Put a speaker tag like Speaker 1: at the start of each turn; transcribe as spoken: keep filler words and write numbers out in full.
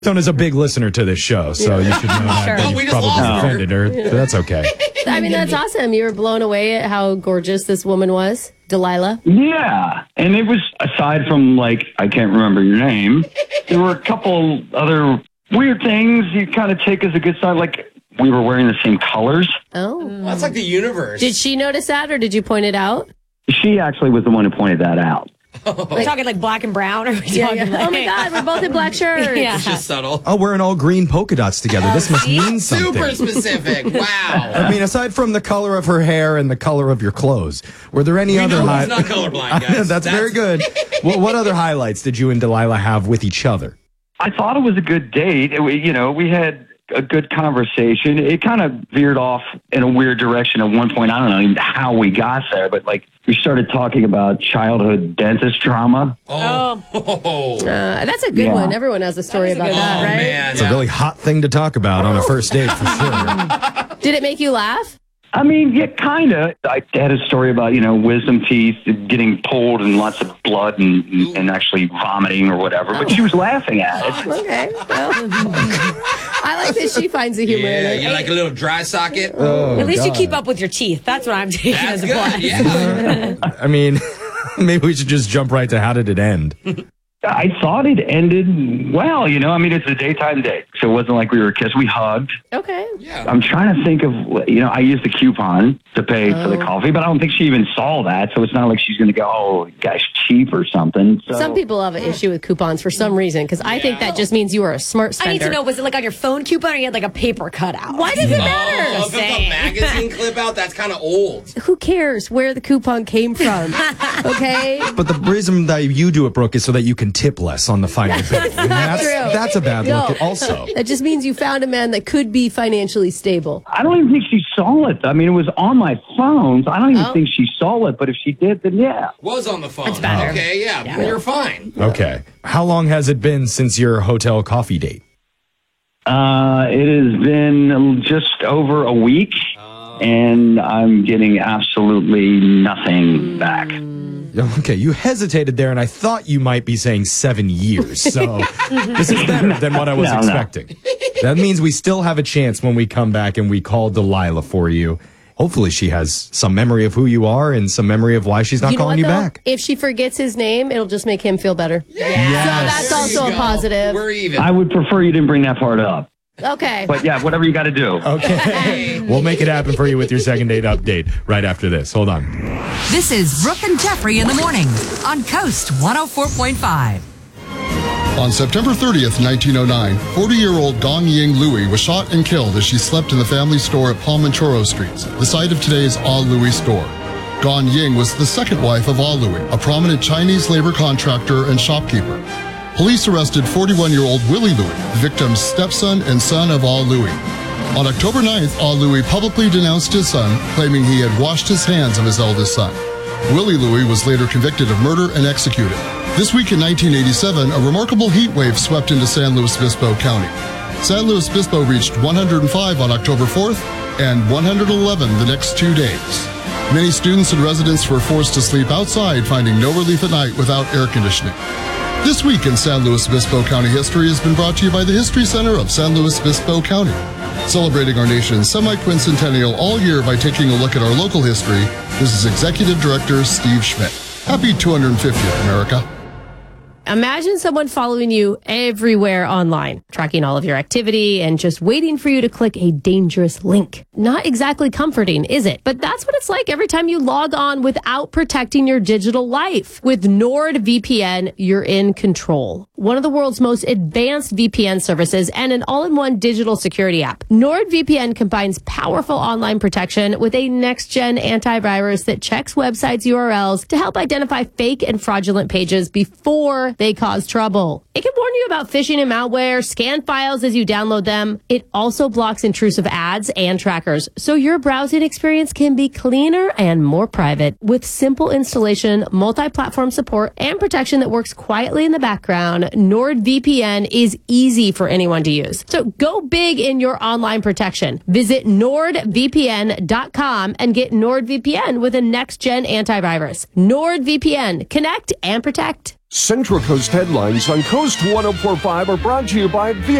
Speaker 1: Is a big listener to this show, so you should know that.
Speaker 2: Sure.
Speaker 1: that
Speaker 2: Well, we
Speaker 1: you
Speaker 2: just
Speaker 1: probably
Speaker 2: lost her.
Speaker 1: offended her. But that's okay.
Speaker 3: I mean, that's awesome. You were blown away at how gorgeous this woman was, Delilah.
Speaker 4: Yeah. And it was, aside from, like, I can't remember your name, there were a couple other weird things you kind of take as a good sign. Like, we were wearing the same colors.
Speaker 3: Oh.
Speaker 2: Well, that's like the universe.
Speaker 3: Did she notice that, or did you point it out?
Speaker 4: She actually was the one who pointed that out.
Speaker 5: We're talking like black and brown, or are we
Speaker 3: Yeah,
Speaker 5: talking
Speaker 3: yeah.
Speaker 5: like...
Speaker 3: Oh, my God, we're both in black shirts.
Speaker 5: Yeah.
Speaker 2: It's just subtle.
Speaker 1: Oh, we're in all green polka dots together. This must mean something.
Speaker 2: Super specific. Wow.
Speaker 1: I mean, aside from the color of her hair and the color of your clothes, were there any
Speaker 2: We
Speaker 1: other
Speaker 2: know
Speaker 1: hi-
Speaker 2: he's not colorblind, guys.
Speaker 1: that's, very good. Well, what other highlights did you and Delilah have with each other?
Speaker 4: I thought it was a good date. It, we- you know, we had a good conversation. It kind of veered off in a weird direction at one point. I don't know even how we got there, but like we started talking about childhood dentist trauma.
Speaker 2: Oh. Oh.
Speaker 3: Uh, that's a good
Speaker 4: Yeah.
Speaker 3: one. Everyone has a story about
Speaker 2: Oh,
Speaker 3: that, right?
Speaker 2: man.
Speaker 1: It's a really hot thing to talk about on a first date, for sure.
Speaker 3: Did it make you laugh?
Speaker 4: I mean, yeah, kind of. I had a story about, you know, wisdom teeth getting pulled and lots of blood and, and actually vomiting or whatever, but she was laughing at it.
Speaker 3: Okay. Well, I like that she finds the humor
Speaker 2: Yeah,
Speaker 3: in it.
Speaker 2: you like a little dry socket?
Speaker 1: Oh,
Speaker 5: At least you
Speaker 1: God.
Speaker 5: keep up with your teeth. That's what I'm taking
Speaker 2: That's
Speaker 5: as a
Speaker 2: good.
Speaker 5: plus.
Speaker 2: Yeah.
Speaker 1: I mean, maybe we should just jump right to how did it end?
Speaker 4: I thought it ended well, you know. I mean, it's a daytime date, so it wasn't like we were kissing. We hugged.
Speaker 3: Okay.
Speaker 2: Yeah.
Speaker 4: I'm trying to think of, you know, I used the coupon to pay for the
Speaker 3: Oh.
Speaker 4: coffee, but I don't think she even saw that, so it's not like she's going to go, oh, guy's cheap or something. So.
Speaker 3: Some people have an issue with coupons for some reason, because I think that just means you are a smart spender.
Speaker 5: I need to know, was it like on your phone coupon or you had like a paper cutout?
Speaker 3: Why does it
Speaker 2: Oh,
Speaker 3: matter?
Speaker 2: if it's a
Speaker 5: saying.
Speaker 2: magazine clip out, that's kind of old.
Speaker 3: Who cares where the coupon came from? Okay?
Speaker 1: But the reason that you do it, Brooke, is so that you can tip less on the final bill. And that's,
Speaker 3: True.
Speaker 1: that's a bad
Speaker 3: No.
Speaker 1: look also.
Speaker 3: That just means you found a man that could be financially stable.
Speaker 4: I don't even think she saw it. I mean, it was on my phone, so I don't even
Speaker 3: Oh.
Speaker 4: think she saw it, but if she did, then yeah.
Speaker 2: Was on the phone.
Speaker 5: That's better.
Speaker 2: Okay, yeah,
Speaker 5: Yeah.
Speaker 2: you're fine.
Speaker 1: Okay. How long has it been since your hotel coffee date?
Speaker 4: Uh, it has been just over a week, and I'm getting absolutely nothing back.
Speaker 1: Okay, you hesitated there, and I thought you might be saying seven years. So this is better than what I was
Speaker 4: No, no.
Speaker 1: expecting. That means we still have a chance when we come back and we call Delilah for you. Hopefully she has some memory of who you are and some memory of why she's not
Speaker 3: You know
Speaker 1: calling
Speaker 3: what,
Speaker 1: you
Speaker 3: though?
Speaker 1: back.
Speaker 3: If she forgets his name, it'll just make him feel better.
Speaker 1: Yes.
Speaker 3: So that's also
Speaker 2: There
Speaker 3: a
Speaker 2: you go.
Speaker 3: positive.
Speaker 2: We're even.
Speaker 4: I would prefer you didn't bring that part up.
Speaker 3: Okay.
Speaker 4: But yeah, whatever you got to do.
Speaker 1: Okay. We'll make it happen for you with your second date update right after this. Hold on.
Speaker 6: This is Brooke and Jeffrey in the morning on Coast one oh four point five.
Speaker 7: On September thirtieth, nineteen oh nine, forty-year-old Gong Ying Louie was shot and killed as she slept in the family store at Palmanchoro Streets, the site of today's Ah Louie store. Gong Ying was the second wife of Ah Louie, a prominent Chinese labor contractor and shopkeeper. Police arrested forty-one-year-old Willie Louie, the victim's stepson and son of Ah Louie. On October ninth, Ah Louie publicly denounced his son, claiming he had washed his hands of his eldest son. Willie Louie was later convicted of murder and executed. This week in nineteen eighty-seven, a remarkable heat wave swept into San Luis Obispo County. San Luis Obispo reached one hundred five on October fourth and one hundred eleven the next two days. Many students and residents were forced to sleep outside, finding no relief at night without air conditioning. This week in San Luis Obispo County history has been brought to you by the History Center of San Luis Obispo County. Celebrating our nation's semi-quincentennial all year by taking a look at our local history, this is Executive Director Steve Schmidt. Happy two hundred fiftieth, America.
Speaker 3: Imagine someone following you everywhere online, tracking all of your activity and just waiting for you to click a dangerous link. Not exactly comforting, is it? But that's what it's like every time you log on without protecting your digital life. With NordVPN, you're in control. One of the world's most advanced V P N services and an all-in-one digital security app. NordVPN combines powerful online protection with a next-gen antivirus that checks websites' U R Ls to help identify fake and fraudulent pages before they cause trouble. It can warn you about phishing and malware, scan files as you download them. It also blocks intrusive ads and trackers, so your browsing experience can be cleaner and more private. With simple installation, multi-platform support, and protection that works quietly in the background, NordVPN is easy for anyone to use. So go big in your online protection. Visit nord v p n dot com and get NordVPN with a next-gen antivirus. NordVPN. Connect and protect.
Speaker 8: Central Coast headlines on Coast one oh four point five are brought to you by